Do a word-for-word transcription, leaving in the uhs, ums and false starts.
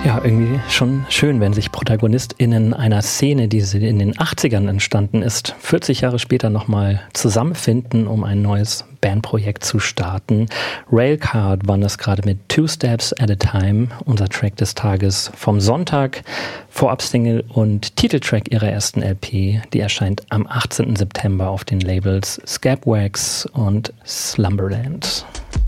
Ja, irgendwie schon schön, wenn sich ProtagonistInnen einer Szene, die in den achtzigern entstanden ist, vierzig Jahre später nochmal zusammenfinden, um ein neues Bandprojekt zu starten. Railcard waren das gerade mit Two Steps at a Time, unser Track des Tages vom Sonntag, Vorabsingle und Titeltrack ihrer ersten L P. Die erscheint am achtzehnten September auf den Labels Scabwax und Slumberland.